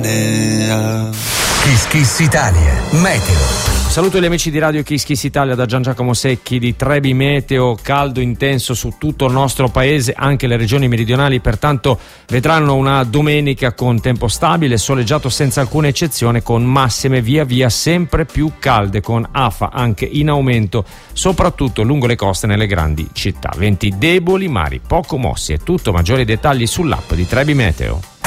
Kiss Kiss Italia, Meteo. Saluto gli amici di Radio Kiss Kiss Italia da Gian Giacomo Secchi di Trebi Meteo. Caldo intenso su tutto il nostro paese, anche le regioni meridionali, pertanto vedranno una domenica con tempo stabile, soleggiato senza alcuna eccezione, con massime via via sempre più calde, con afa anche in aumento, soprattutto lungo le coste nelle grandi città. Venti deboli, mari poco mossi. È tutto, maggiori dettagli sull'app di Trebi Meteo.